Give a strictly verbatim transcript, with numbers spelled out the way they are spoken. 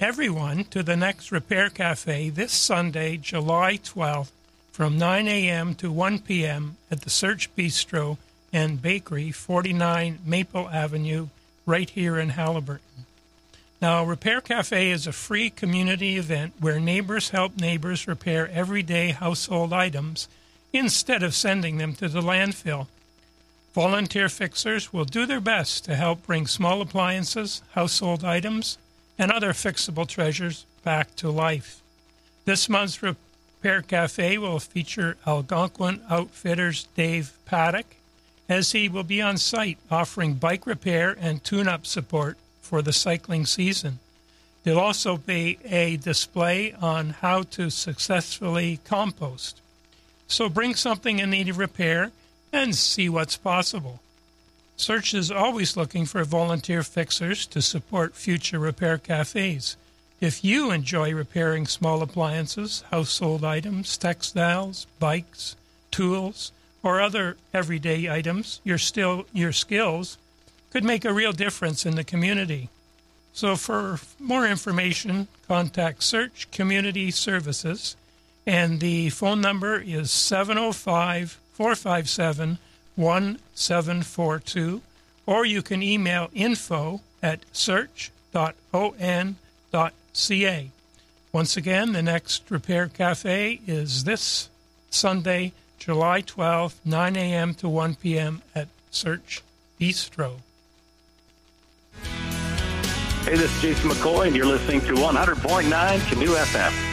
everyone to the next Repair Cafe this Sunday, July twelfth, from nine a.m. to one p.m. at the Search Bistro and Bakery, forty-nine Maple Avenue, right here in Haliburton. Now, Repair Cafe is a free community event where neighbors help neighbors repair everyday household items instead of sending them to the landfill. Volunteer fixers will do their best to help bring small appliances, household items, and other fixable treasures back to life. This month's Repair Cafe will feature Algonquin Outfitters' Dave Paddock, as he will be on site offering bike repair and tune-up support for the cycling season. There'll also be a display on how to successfully compost. So bring something in need of repair and see what's possible. Search is always looking for volunteer fixers to support future repair cafes. If you enjoy repairing small appliances, household items, textiles, bikes, tools, or other everyday items, your, still, your skills could make a real difference in the community. So for more information, contact Search Community Services, and the phone number is seven oh five, four five seven, one seven four two, or you can email info at search dot o n dot c a. Once again, the next Repair Cafe is this Sunday, July twelfth, nine a.m. to one p.m. at Search Bistro. Hey, this is Jason McCoy, and you're listening to one hundred point nine Canoe F M.